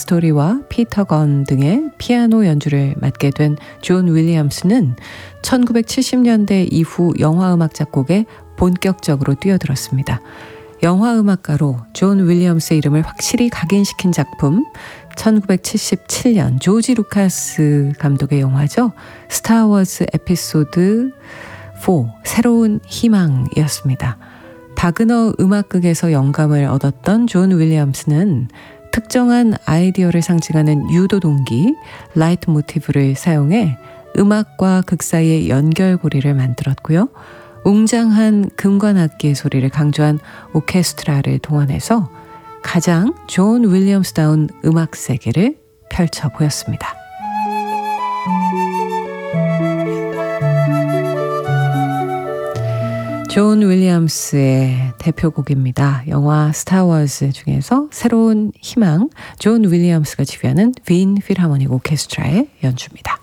스토리와 피터 건 등의 피아노 연주를 맡게 된 존 윌리엄스는 1970년대 이후 영화음악 작곡에 본격적으로 뛰어들었습니다. 영화음악가로 존 윌리엄스의 이름을 확실히 각인시킨 작품 1977년 조지 루카스 감독의 영화죠. 스타워즈 에피소드 4 새로운 희망이었습니다. 바그너 음악극에서 영감을 얻었던 존 윌리엄스는 특정한 아이디어를 상징하는 유도 동기, 라이트 모티브를 사용해 음악과 극 사이의 연결고리를 만들었고요. 웅장한 금관악기의 소리를 강조한 오케스트라를 동원해서 가장 존 윌리엄스다운 음악 세계를 펼쳐 보였습니다. 존 윌리엄스의 대표곡입니다. 영화 스타워즈 중에서 새로운 희망, 존 윌리엄스가 지휘하는 빈 필하모닉 오케스트라의 연주입니다.